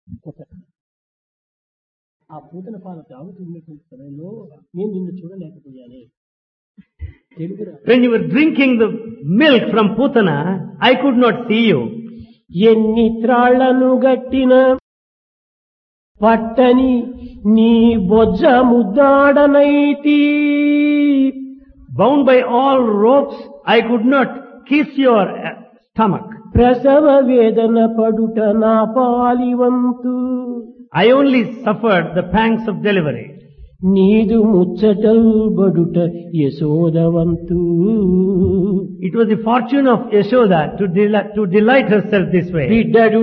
ఆ పూతన పాలు తాగుతున్నటువంటి సమయంలో నేను నిన్ను చూడలేకపోయానే. When you were drinking the milk from Putana, I could not see you. ఎన్ని త్రాళ్లను గట్టిన పట్టని నీ బొజ్జ ముద్దాడనైతి. Bound by all ropes, I could not kiss your stomach. ప్రసవ వేదన పడుట నా పాలివంతు. I only suffered the pangs of delivery. నీదు ముచ్చటల్ బడుట యశోదవంతు. It was the fortune of Yashoda to delight herself this way. బిడ్డడు